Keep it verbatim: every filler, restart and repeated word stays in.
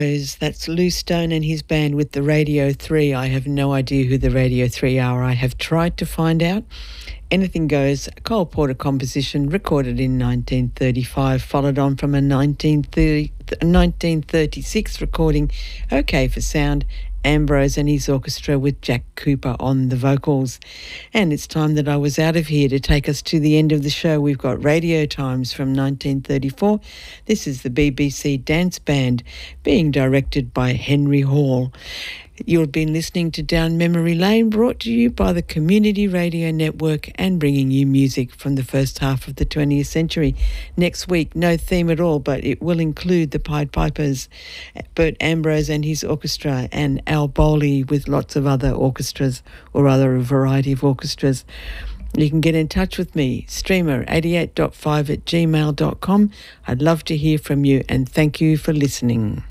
That's Lou Stone and his band with the Radio three. I have no idea who the Radio three are. I have tried to find out. Anything Goes, a Cole Porter composition recorded in nineteen thirty-five, followed on from a nineteen thirty-six recording, OK for Sound, Ambrose and his orchestra with Jack Cooper on the vocals. And it's time that I was out of here to take us to the end of the show. We've got Radio Times from nineteen thirty-four. This is the B B C Dance Band being directed by Henry Hall. You've been listening to Down Memory Lane, brought to you by the Community Radio Network and bringing you music from the first half of the twentieth century. Next week, no theme at all, but it will include the Pied Pipers, Bert Ambrose and his orchestra, and Al Bowley with lots of other orchestras, or rather a variety of orchestras. You can get in touch with me, streamer eighty-eight point five at gmail dot com. I'd love to hear from you, and thank you for listening.